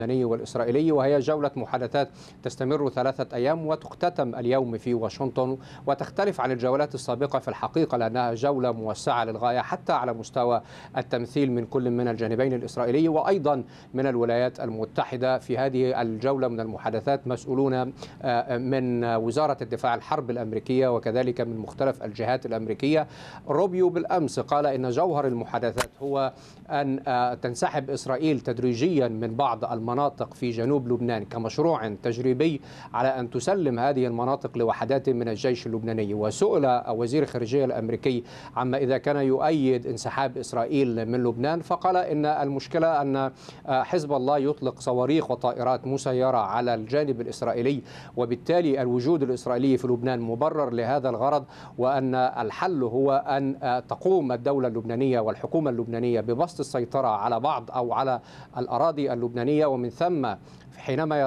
والإسرائيلي، وهي جولة محادثات تستمر 3 أيام وتختتم اليوم في واشنطن، وتختلف عن الجولات السابقة في الحقيقة لأنها جولة موسعة للغاية حتى على مستوى التمثيل من كل من الجانبين الإسرائيلي وأيضا من الولايات المتحدة. في هذه الجولة من المحادثات مسؤولون من وزارة الدفاع الحرب الأمريكية وكذلك من مختلف الجهات الأمريكية. روبيو بالأمس قال إن جوهر المحادثات هو أن تنسحب إسرائيل تدريجيا من بعض المناطق في جنوب لبنان كمشروع تجريبي على أن تسلم هذه المناطق لوحدات من الجيش اللبناني. وسئل وزير الخارجية الأمريكي عما إذا كان يؤيد انسحاب إسرائيل من لبنان، فقال إن المشكلة أن حزب الله يطلق صواريخ وطائرات مسيرة على الجانب الإسرائيلي، وبالتالي الوجود الإسرائيلي في لبنان مبرر لهذا الغرض، وأن الحل هو أن تقوم الدولة اللبنانية والحكومة اللبنانية ببسط السيطرة على بعض أو على الأراضي اللبنانية، ومن ثم حينما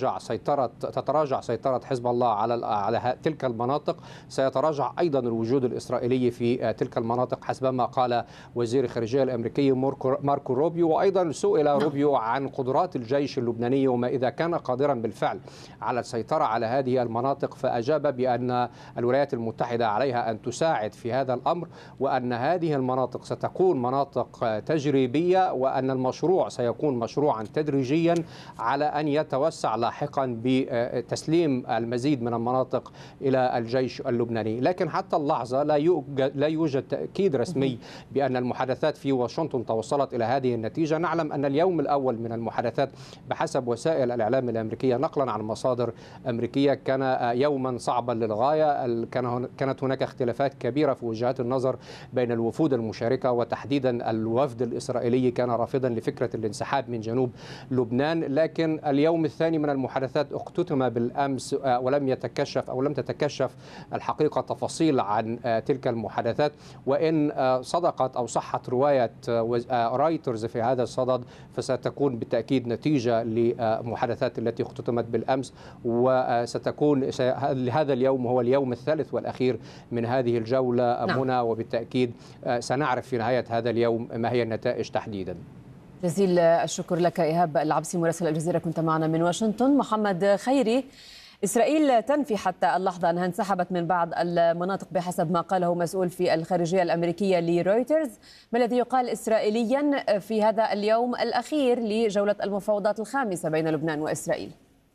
تتراجع سيطرة حزب الله على تلك المناطق سيتراجع أيضا الوجود الإسرائيلي في تلك المناطق حسب ما قال وزير الخارجية الأمريكي ماركو روبيو. وأيضا سئل روبيو عن قدرات الجيش اللبناني وما إذا كان قادرا بالفعل على السيطرة على هذه المناطق، فأجاب بأن الولايات المتحدة عليها أن تساعد في هذا الأمر، وأن هذه المناطق ستكون مناطق تجريبية، وأن المشروع سيكون مشروعا تدريجيا على أن يتوسع لاحقا بتسليم المزيد من المناطق إلى الجيش اللبناني. لكن حتى اللحظة لا يوجد تأكيد رسمي بأن المحادثات في واشنطن توصلت إلى هذه النتيجة. نعلم أن اليوم الأول من المحادثات بحسب وسائل الإعلام الأمريكية نقلا عن مصادر أمريكية كان يوما صعبا للغاية. كانت هناك اختلافات كبيرة في وجهات النظر بين الوفود المشاركة، وتحديدا الوفد الإسرائيلي كان رافضا لفكرة الانسحاب من جنوب لبنان. لكن اليوم الثاني من المحادثات اختتم بالأمس ولم تتكشف الحقيقة تفاصيل عن تلك المحادثات، وإن صدقت أو صحت رواية رايترز في هذا الصدد فستكون بالتأكيد نتيجة للمحادثات التي اختتمت بالأمس، وستكون هذا اليوم هو اليوم الثالث والأخير من هذه الجولة منى، وبالتأكيد سنعرف في نهاية هذا اليوم ما هي النتائج تحديدا. جزيل الشكر لك إيهاب العبسي مراسل الجزيرة، كنت معنا من واشنطن. محمد خيري، إسرائيل تنفي حتى اللحظة أنها انسحبت من بعض المناطق بحسب ما قاله مسؤول في الخارجية الأمريكية لرويترز. ما الذي يقال إسرائيليا في هذا اليوم الأخير لجولة المفاوضات الخامسة بين لبنان وإسرائيل؟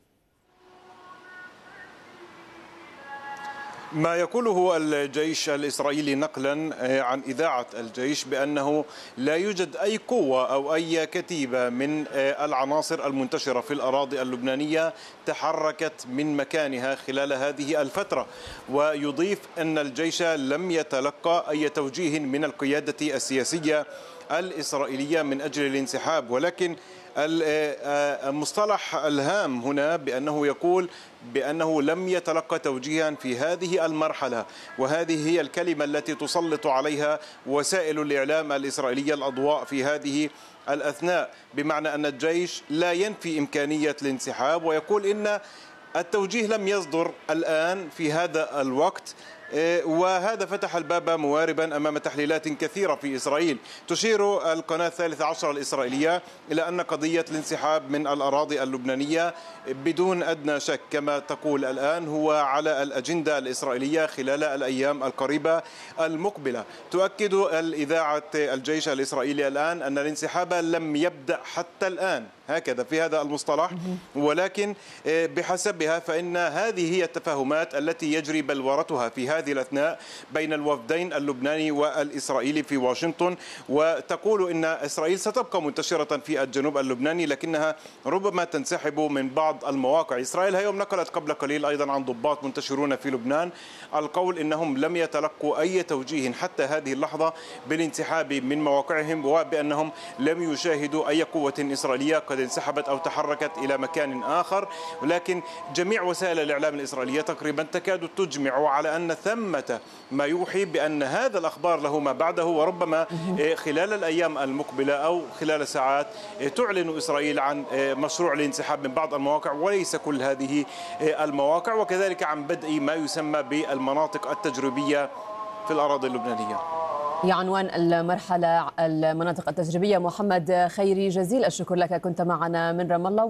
ما يقوله الجيش الإسرائيلي نقلا عن إذاعة الجيش بأنه لا يوجد أي قوة أو أي كتيبة من العناصر المنتشرة في الأراضي اللبنانية تحركت من مكانها خلال هذه الفترة، ويضيف أن الجيش لم يتلقى أي توجيه من القيادة السياسية الإسرائيلية من أجل الانسحاب. ولكن المصطلح الهام هنا بأنه يقول بأنه لم يتلقى توجيها في هذه المرحلة، وهذه هي الكلمة التي تسلط عليها وسائل الإعلام الإسرائيلية الأضواء في هذه الأثناء، بمعنى أن الجيش لا ينفي إمكانية الانسحاب ويقول إن التوجيه لم يصدر الآن في هذا الوقت. وهذا فتح الباب مواربا أمام تحليلات كثيرة في إسرائيل. تشير القناة 13 الإسرائيلية إلى أن قضية الانسحاب من الأراضي اللبنانية بدون أدنى شك كما تقول الآن هو على الأجندة الإسرائيلية خلال الأيام القريبة المقبلة. تؤكد الإذاعة الجيش الإسرائيلي الآن أن الانسحاب لم يبدأ حتى الآن، هكذا في هذا المصطلح، ولكن بحسبها فإن هذه هي التفاهمات التي يجري بلورتها في هذه الأثناء بين الوفدين اللبناني والإسرائيلي في واشنطن. وتقول إن إسرائيل ستبقى منتشرة في الجنوب اللبناني لكنها ربما تنسحب من بعض المواقع. إسرائيل اليوم نقلت قبل قليل أيضا عن ضباط منتشرون في لبنان القول إنهم لم يتلقوا أي توجيه حتى هذه اللحظة بالانسحاب من مواقعهم، وبأنهم لم يشاهدوا أي قوة إسرائيلية قد انسحبت أو تحركت إلى مكان آخر. ولكن جميع وسائل الإعلام الإسرائيلية تقريبا تكاد تجمع على أن ثمة ما يوحي بأن هذا الأخبار له ما بعده، وربما خلال الأيام المقبلة أو خلال ساعات تعلن إسرائيل عن مشروع الانسحاب من بعض المواقع وليس كل هذه المواقع، وكذلك عن بدء ما يسمى بالمناطق التجريبية في الأراضي اللبنانية. عنوان المرحلة المناطق التجريبية. محمد خيري، جزيل الشكر لك، كنت معنا من رام الله.